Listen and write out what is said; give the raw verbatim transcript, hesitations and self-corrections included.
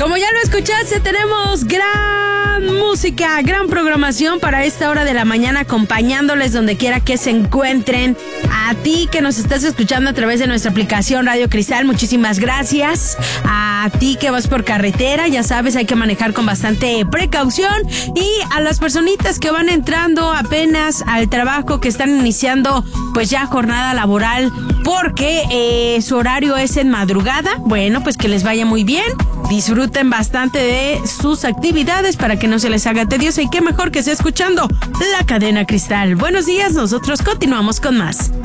Como ya lo escuchaste, tenemos gran música, gran programación para esta hora de la mañana, acompañándoles donde quiera que se encuentren. A ti que nos estás escuchando a través de nuestra aplicación Radio Cristal, muchísimas gracias. A ti que vas por carretera, ya sabes, hay que manejar con bastante precaución. Y a las personitas que van entrando apenas al trabajo, que están iniciando pues ya jornada laboral porque eh, su horario es en madrugada, bueno, pues que les vaya muy bien. Disfruten bastante de sus actividades para que no se les haga tedioso, y qué mejor que sea escuchando la Cadena Cristal. Buenos días, nosotros continuamos con más.